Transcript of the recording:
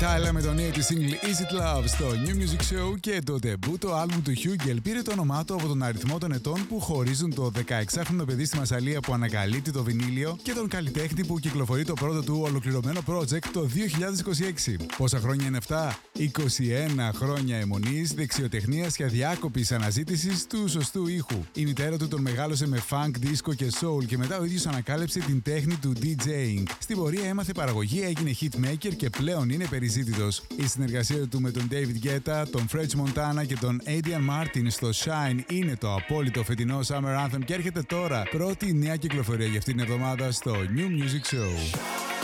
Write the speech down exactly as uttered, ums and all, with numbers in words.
Tyler με τον νέο του single Is It Love στο New Music Show και το debut το άλμπουμ του Hugel πήρε το όνομά του από τον αριθμό των ετών που χωρίζουν το δεκαεξάχρονο παιδί στη Μασσαλία που ανακαλύπτει το βινίλιο και τον καλλιτέχνη που κυκλοφορεί το πρώτο του ολοκληρωμένο project το δύο χιλιάδες είκοσι έξι. Πόσα χρόνια είναι αυτά? είκοσι ένα χρόνια αιμονής, δεξιοτεχνίας και αδιάκοπης αναζήτησης του σωστού ήχου. Η μητέρα του τον μεγάλωσε με funk, disco και soul και μετά ο ίδιος ανακάλυψε την τέχνη του DJing. Στην πορεία έμαθε παραγωγή, έγινε hitmaker και πλέον είναι περιζήτητος. Η συνεργασία του με τον David Guetta, τον French Montana και τον Adrian Martin στο Shine είναι το απόλυτο φετινό Summer Anthem και έρχεται τώρα πρώτη νέα κυκλοφορία για αυτή την εβδομάδα στο New Music Show.